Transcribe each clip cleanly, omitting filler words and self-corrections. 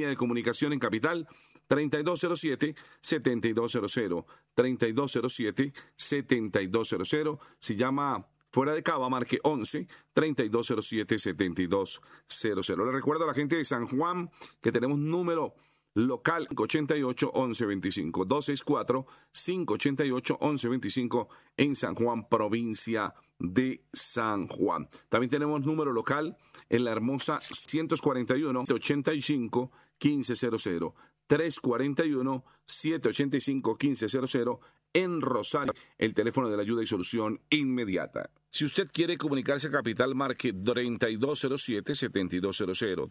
línea de comunicación en Capital, 3207-7200, 3207-7200. Si llama fuera de Cava, marque 11-3207-7200. Le recuerdo a la gente de San Juan que tenemos número local 588-1125, 264-588-1125 en San Juan, provincia de San Juan. También tenemos número local en la hermosa 141-785-1500, 341-785-1500 en Rosario, el teléfono de la ayuda y solución inmediata. Si usted quiere comunicarse a Capital, marque 3207-7200,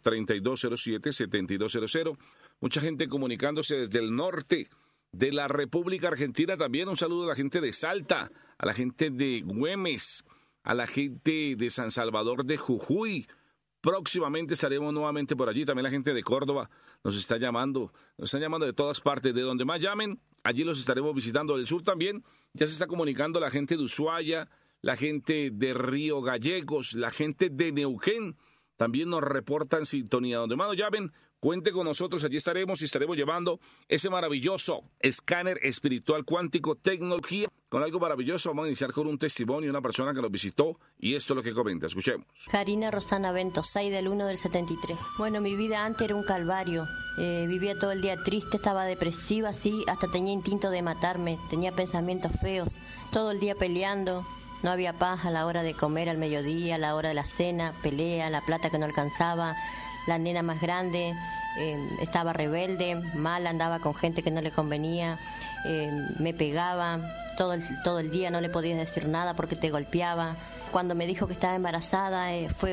3207-7200. Mucha gente comunicándose desde el norte de la República Argentina. También un saludo a la gente de Salta, a la gente de Güemes, a la gente de San Salvador de Jujuy. Próximamente estaremos nuevamente por allí. También la gente de Córdoba nos está llamando. Nos están llamando de todas partes. De donde más llamen, allí los estaremos visitando. Del sur también ya se está comunicando la gente de Ushuaia, la gente de Río Gallegos, la gente de Neuquén. También nos reportan sintonía. Donde más nos llamen, cuente con nosotros. Allí estaremos y estaremos llevando ese maravilloso escáner espiritual cuántico, tecnología, con algo maravilloso. Vamos a iniciar con un testimonio de una persona que nos visitó y esto es lo que comenta. Escuchemos. Karina Rosana Bento, 6 del 1 del 73. Bueno, mi vida antes era un calvario. Vivía todo el día triste, estaba depresiva, sí, hasta tenía instinto de matarme, tenía pensamientos feos, todo el día peleando. No había paz a la hora de comer, al mediodía, a la hora de la cena, pelea, la plata que no alcanzaba, la nena más grande, estaba rebelde, mal, andaba con gente que no le convenía, me pegaba, todo el día no le podías decir nada porque te golpeaba. Cuando me dijo que estaba embarazada, fue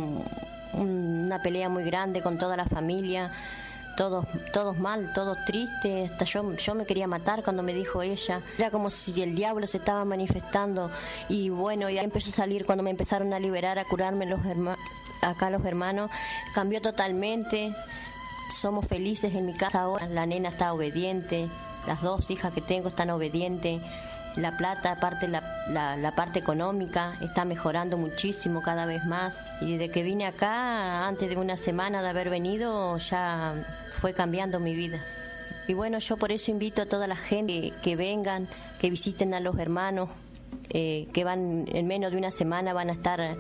una pelea muy grande con toda la familia. Todos mal, todos tristes, hasta yo me quería matar cuando me dijo ella. Era como si el diablo se estaba manifestando. Y bueno, y ahí empezó a salir cuando me empezaron a liberar, a curarme acá los hermanos. Cambió totalmente, somos felices en mi casa ahora. La nena está obediente, las dos hijas que tengo están obedientes. La plata, aparte la parte económica, está mejorando muchísimo cada vez más. Y desde que vine acá, antes de una semana de haber venido, ya fue cambiando mi vida. Y bueno, yo por eso invito a toda la gente que vengan, que visiten a los hermanos, que van en menos de una semana van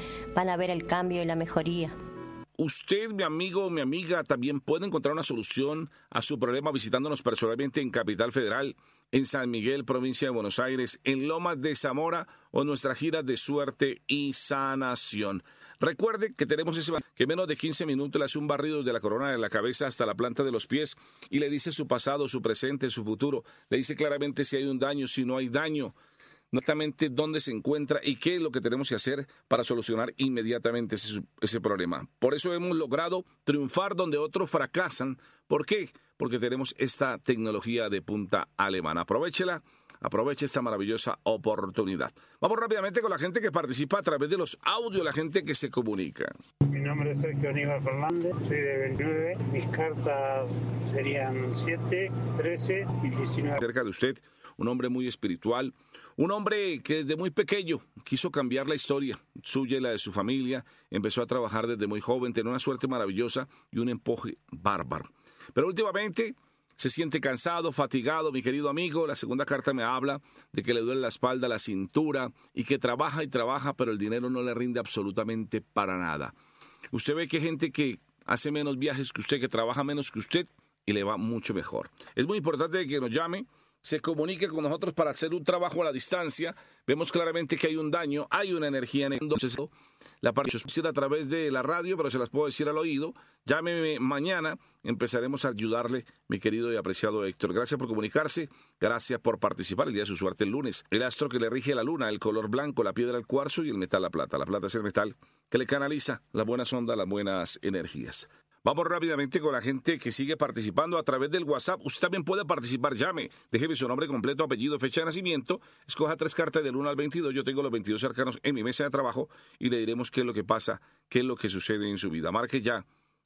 a ver el cambio y la mejoría. Usted, mi amigo o mi amiga, también puede encontrar una solución a su problema visitándonos personalmente en Capital Federal, en San Miguel, provincia de Buenos Aires, en Lomas de Zamora o en nuestra gira de suerte y sanación. Recuerde que tenemos ese que en menos de 15 minutos le hace un barrido desde la corona de la cabeza hasta la planta de los pies y le dice su pasado, su presente, su futuro. Le dice claramente si hay un daño, si no hay daño, exactamente dónde se encuentra y qué es lo que tenemos que hacer para solucionar inmediatamente ese problema. Por eso hemos logrado triunfar donde otros fracasan. ¿Por qué? Porque tenemos esta tecnología de punta alemana. Aproveche esta maravillosa oportunidad. Vamos rápidamente con la gente que participa a través de los audios, la gente que se comunica. Mi nombre es Sergio Aníbal Fernández, soy de 29. Mis cartas serían 7, 13 y 19. Cerca de usted, un hombre muy espiritual, un hombre que desde muy pequeño quiso cambiar la historia suya y la de su familia, empezó a trabajar desde muy joven, tenía una suerte maravillosa y un empuje bárbaro. Pero últimamente se siente cansado, fatigado, mi querido amigo. La segunda carta me habla de que le duele la espalda, la cintura y que trabaja y trabaja, pero el dinero no le rinde absolutamente para nada. Usted ve que hay gente que hace menos viajes que usted, que trabaja menos que usted y le va mucho mejor. Es muy importante que nos llame, se comunique con nosotros para hacer un trabajo a la distancia. Vemos claramente que hay un daño, hay una energía en el mundo. La parte a través de la radio, pero se las puedo decir al oído. Llámeme mañana, empezaremos a ayudarle, mi querido y apreciado Héctor. Gracias por comunicarse, gracias por participar el día de su suerte el lunes. El astro que le rige a la luna, el color blanco, la piedra el cuarzo y el metal la plata. La plata es el metal que le canaliza las buenas ondas, las buenas energías. Vamos rápidamente con la gente que sigue participando a través del WhatsApp. Usted también puede participar, llame, déjeme su nombre completo, apellido, fecha de nacimiento, escoja 3 cartas del 1 al 22, yo tengo los 22 arcanos en mi mesa de trabajo y le diremos qué es lo que pasa, qué es lo que sucede en su vida. Marque ya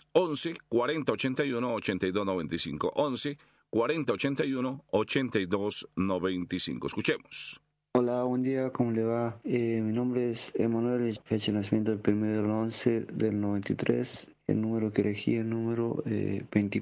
11 40 81 82 95, 11 40 81 82 95. Escuchemos. Hola, buen día, ¿cómo le va? Mi nombre es Emanuel, fecha de nacimiento del 1 del 11 del 93, el número que elegí, el número 24.